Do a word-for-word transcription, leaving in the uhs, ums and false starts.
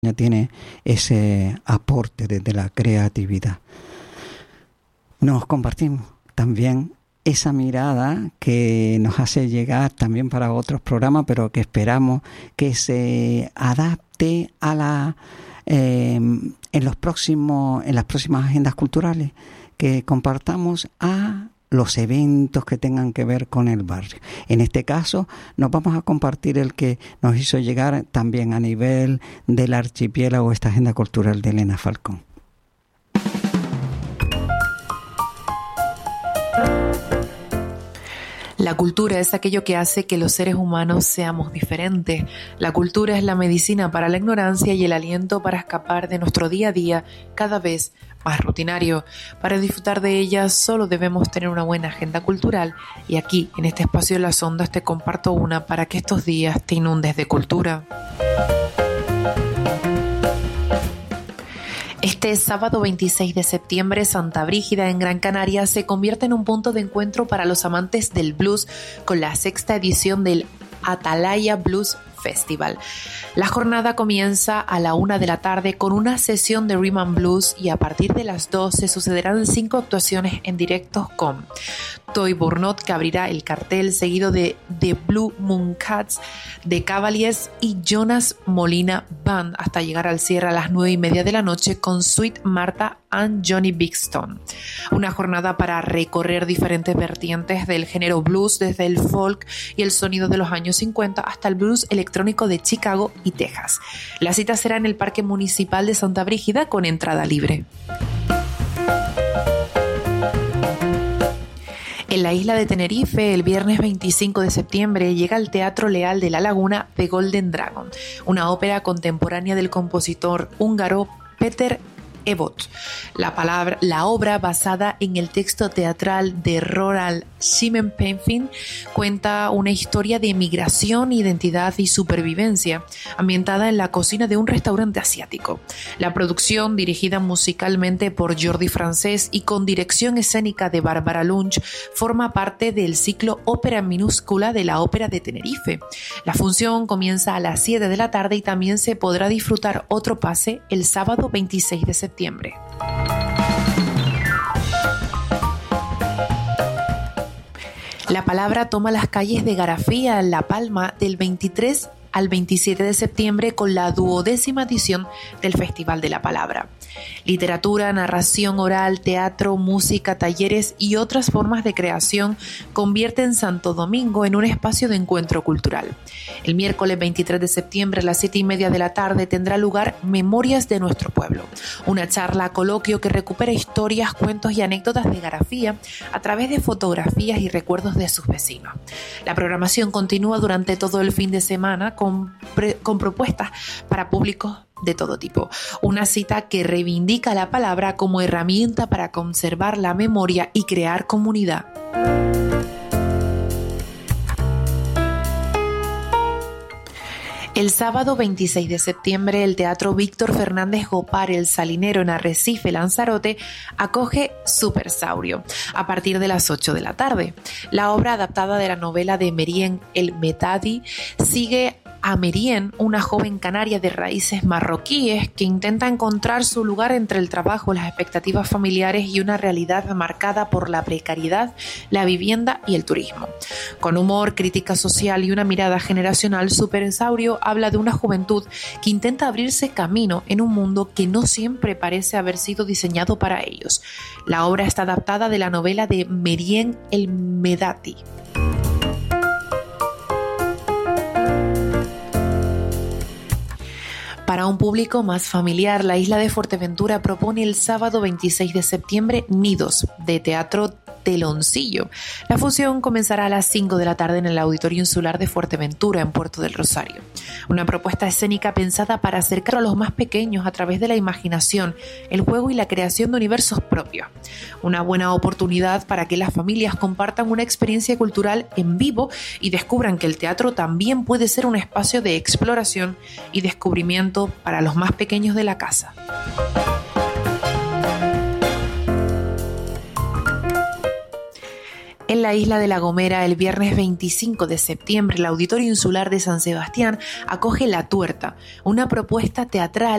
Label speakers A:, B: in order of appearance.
A: tiene ese aporte desde la creatividad. Nos compartimos también esa mirada que nos hace llegar también para otros programas, pero que esperamos que se adapte a la eh, en los próximos en las próximas agendas culturales, que compartamos a los eventos que tengan que ver con el barrio. En este caso, nos vamos a compartir el que nos hizo llegar también a nivel del archipiélago, esta agenda cultural de Elena Falcón.
B: La cultura es aquello que hace que los seres humanos seamos diferentes. La cultura es la medicina para la ignorancia y el aliento para escapar de nuestro día a día cada vez más rutinario. Para disfrutar de ella solo debemos tener una buena agenda cultural, y aquí, en este espacio de las ondas, te comparto una para que estos días te inundes de cultura. Este sábado veintiséis de septiembre, Santa Brígida en Gran Canaria se convierte en un punto de encuentro para los amantes del blues con la sexta edición del Atalaya Blues Festival. La jornada comienza a la una de la tarde con una sesión de Rhythm and Blues, y a partir de las dos se sucederán cinco actuaciones en directo con Toy Burnott, que abrirá el cartel, seguido de The Blue Moon Cats, The Cavaliers y Jonas Molina Band, hasta llegar al cierre a las nueve y media de la noche con Sweet Martha and Johnny Bigstone. Una jornada para recorrer diferentes vertientes del género blues, desde el folk y el sonido de los años cincuenta hasta el blues electrónico de Chicago y Texas. La cita será en el Parque Municipal de Santa Brígida con entrada libre. En la isla de Tenerife, el viernes veinticinco de septiembre, llega al Teatro Leal de La Laguna The Golden Dragon, una ópera contemporánea del compositor húngaro Peter Ebot. La, palabra, la obra, basada en el texto teatral de Roald Schimmelpenning, cuenta una historia de migración, identidad y supervivencia, ambientada en la cocina de un restaurante asiático. La producción, dirigida musicalmente por Jordi Francés y con dirección escénica de Bárbara Lunch, forma parte del ciclo Ópera Minúscula de la Ópera de Tenerife. La función comienza a las siete de la tarde y también se podrá disfrutar otro pase el sábado veintiséis de septiembre. Septiembre. La palabra toma las calles de Garafía, en La Palma, del veintitrés al veintisiete de septiembre con la duodécima edición del Festival de la Palabra. Literatura, narración oral, teatro, música, talleres y otras formas de creación convierten Santo Domingo en un espacio de encuentro cultural. El miércoles veintitrés de septiembre a las siete y media de la tarde tendrá lugar Memorias de nuestro pueblo, una charla coloquio que recupera historias, cuentos y anécdotas de Garafía a través de fotografías y recuerdos de sus vecinos. La programación continúa durante todo el fin de semana con, pre- con propuestas para públicos de todo tipo. Una cita que reivindica la palabra como herramienta para conservar la memoria y crear comunidad. El sábado veintiséis de septiembre, el Teatro Víctor Fernández Gopar, El Salinero, en Arrecife, Lanzarote, acoge Supersaurio a partir de las ocho de la tarde. La obra, adaptada de la novela de Meriem El Medadi, sigue a Meriem, una joven canaria de raíces marroquíes que intenta encontrar su lugar entre el trabajo, las expectativas familiares y una realidad marcada por la precariedad, la vivienda y el turismo. Con humor, crítica social y una mirada generacional, Supersaurio habla de una juventud que intenta abrirse camino en un mundo que no siempre parece haber sido diseñado para ellos. La obra está adaptada de la novela de Meriem El Medadi. Para un público más familiar, la isla de Fuerteventura propone el sábado veintiséis de septiembre Nidos, de Teatro Teloncillo. La función comenzará a las cinco de la tarde en el Auditorio Insular de Fuerteventura, en Puerto del Rosario. Una propuesta escénica pensada para acercar a los más pequeños a través de la imaginación, el juego y la creación de universos propios. Una buena oportunidad para que las familias compartan una experiencia cultural en vivo y descubran que el teatro también puede ser un espacio de exploración y descubrimiento para los más pequeños de la casa. En la isla de La Gomera, el viernes veinticinco de septiembre, el Auditorio Insular de San Sebastián acoge La Tuerta, una propuesta teatral